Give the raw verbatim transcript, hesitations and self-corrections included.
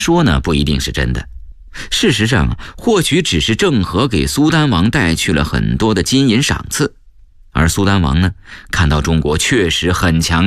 说呢不一定是真的。事实上，或许只是郑和给苏丹王带去了很多的金银赏赐，而苏丹王呢，看到中国确实很强